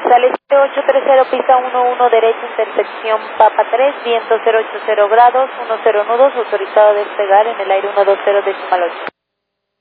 Sale 830, pista 11 derecha, intersección Papa 3, viento 080 grados, 10 nudos, autorizado a despegar en el aire 120 decimal 8.